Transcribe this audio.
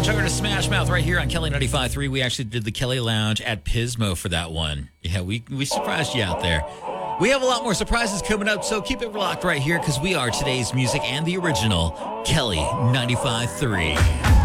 Lounge over to Smash Mouth right here on Kelly 95.3. We actually did the Kelly Lounge at Pismo for that one. Yeah, we surprised you out there. We have a lot more surprises coming up, so keep it locked right here because we are today's music and the original Kelly 95.3.